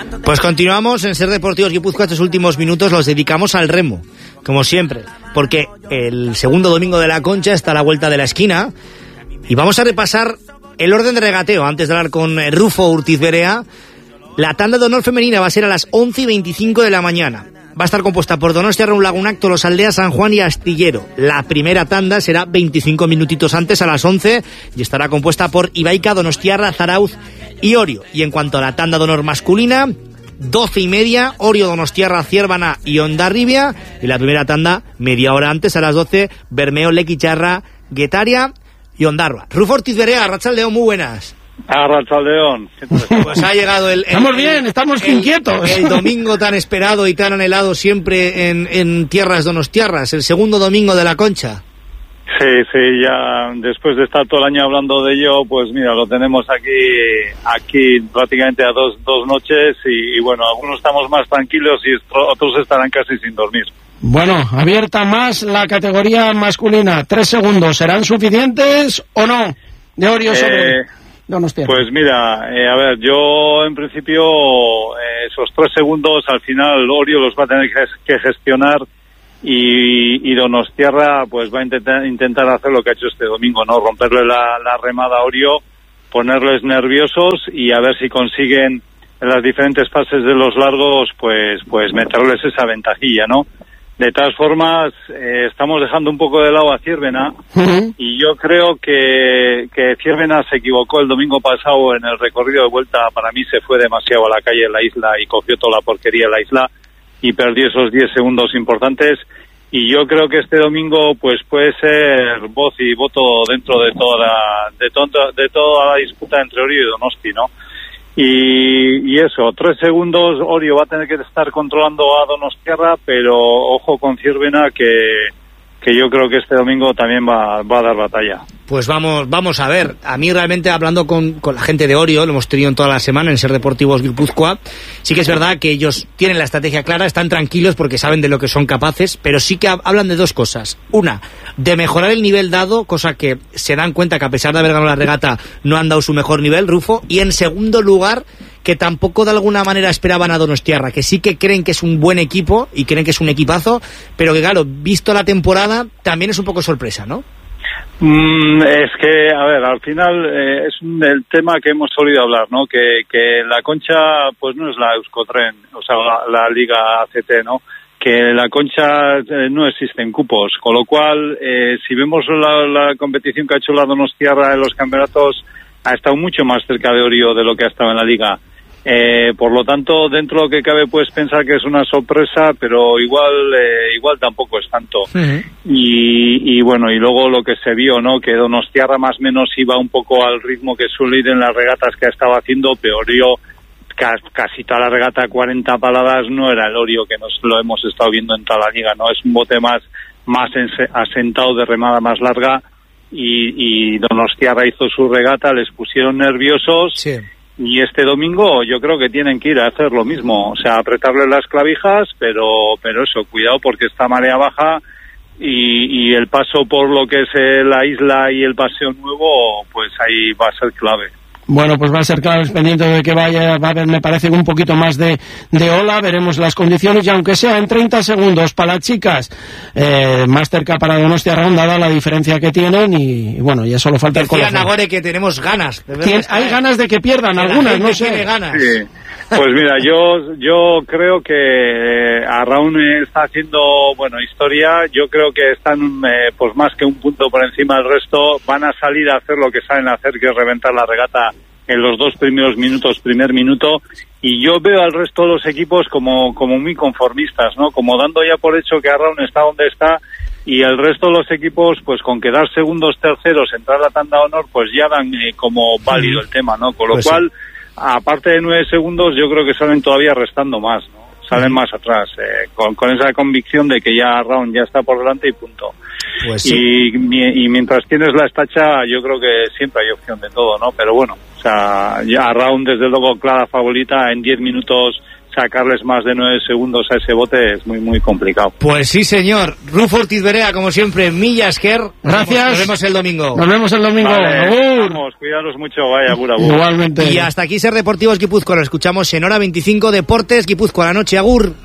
Pues continuamos en Ser Deportivos Guipúzcoa. Estos últimos minutos los dedicamos al remo, como siempre, porque el segundo domingo de la Concha está a la vuelta de la esquina y vamos a repasar el orden de regateo antes de hablar con Rufo Urtiz Berea. La tanda de honor femenina va a ser a las 11:25 de la mañana. Va a estar compuesta por Donostia, Raúl Lagunac, Tolosaldea, San Juan y Astillero. La primera tanda será 25 minutitos antes, a las 11, y estará compuesta por Ibaica, Donostiarra, Zarauz y Orio. Y en cuanto a la tanda de honor masculina, 12:30, Orio, Donostiarra, Ciervana y Hondarribia. Y la primera tanda, media hora antes, a las 12, Bermeo, Lequicharra, Guetaria y Ondarroa. Rufo Ortiz Berea, Arratsaldeón, muy buenas. Arratsaldeón. Pues ha llegado estamos bien, estamos inquietos. El domingo tan esperado y tan anhelado siempre en tierras donostiarras, el segundo domingo de la Concha. Sí, ya después de estar todo el año hablando de ello, pues mira, lo tenemos aquí prácticamente a dos noches y bueno, algunos estamos más tranquilos y otros estarán casi sin dormir. Bueno, abierta más la categoría masculina, 3 segundos, ¿serán suficientes o no? De Orio sobre Donostia. Pues mira, a ver, yo en principio esos 3 segundos al final Orio los va a tener que gestionar y Donostiarra pues va a intentar hacer lo que ha hecho este domingo, ¿no? Romperle la remada a Orio, ponerles nerviosos y a ver si consiguen en las diferentes fases de los largos pues meterles esa ventajilla, ¿no? De todas formas, estamos dejando un poco de lado a Ciervena y yo creo que Ciervena se equivocó el domingo pasado en el recorrido de vuelta. Para mí se fue demasiado a la calle en la isla y cogió toda la porquería en la isla y perdió esos 10 segundos importantes. Y yo creo que este domingo pues puede ser voz y voto dentro de toda la disputa entre Orio y Donosti, ¿no? Y eso, 3 segundos, Orio va a tener que estar controlando a Donostiarra, pero ojo con Ciervena que yo creo que este domingo también va a dar batalla. Pues vamos a ver. A mí realmente, hablando con la gente de Orio, lo hemos tenido en toda la semana en Ser Deportivos Guipúzcoa, sí que es verdad que ellos tienen la estrategia clara, están tranquilos porque saben de lo que son capaces, pero sí que hablan de 2 cosas. Una, de mejorar el nivel dado, cosa que se dan cuenta que a pesar de haber ganado la regata no han dado su mejor nivel, Rufo, y en segundo lugar, que tampoco de alguna manera esperaban a Donostiarra, que sí que creen que es un buen equipo y creen que es un equipazo, pero que claro, visto la temporada, también es un poco sorpresa, ¿no? Es que, a ver, al final es el tema que hemos solido hablar, ¿no? Que la Concha, pues no es la Euskotren, o sea, la Liga ACT, ¿no? Que la Concha no existen cupos, con lo cual, si vemos la competición que ha hecho la Donostiarra en los campeonatos, ha estado mucho más cerca de Orio de lo que ha estado en la Liga. Por lo tanto, dentro de lo que cabe puedes pensar que es una sorpresa, pero igual tampoco es tanto. Y bueno, y luego lo que se vio, ¿no? Que Donostiarra más o menos iba un poco al ritmo que suele ir en las regatas que ha estado haciendo, pero Orio casi toda la regata 40 paladas no era el Orio que nos lo hemos estado viendo en toda la liga, ¿no? Es un bote más asentado de remada más larga y Donostiarra hizo su regata, les pusieron nerviosos. Sí. Y este domingo yo creo que tienen que ir a hacer lo mismo, o sea, apretarle las clavijas, pero eso, cuidado porque está marea baja y el paso por lo que es la isla y el paseo nuevo, pues ahí va a ser clave. Bueno, pues va a ser clave, pendiente de que va a haber, me parece, un poquito más de ola, veremos las condiciones y aunque sea en 30 segundos para las chicas, más cerca para Donostiarra, dada la diferencia que tienen y bueno, ya solo falta el colofón. Decían ahora que tenemos ganas. Hay ganas de que pierdan algunas, no sé. Tiene ganas. Sí. Pues mira, yo creo que Arraun está haciendo, bueno, historia. Yo creo que están pues más que un punto por encima del resto. Van a salir a hacer lo que saben hacer, que es reventar la regata en los 2 primeros minutos, primer minuto. Y yo veo al resto de los equipos como muy conformistas, ¿no? Como dando ya por hecho que Arraun está donde está y el resto de los equipos, pues con quedar segundos, terceros, entrar a la tanda de honor, pues ya dan como válido el tema, ¿no? Con lo pues cual, aparte de 9 segundos, yo creo que salen todavía restando más, ¿no? Salen más atrás, con esa convicción de que ya Arraun ya está por delante y punto. Pues sí. Y mientras tienes la estacha, yo creo que siempre hay opción de todo, ¿no? Pero bueno, o sea, ya Arraun desde luego clara favorita, en 10 minutos sacarles más de 9 segundos a ese bote es muy, muy complicado. Pues sí, señor. Rufo Ortiz Berea, como siempre, milla esker. Gracias. Nos vemos el domingo. Nos vemos el domingo. Vale, vamos, cuidaros mucho, vaya, agur, agur. Igualmente. Y hasta aquí Ser Deportivos Guipúzcoa. Lo escuchamos en Hora 25 Deportes Guipúzcoa. La noche, agur.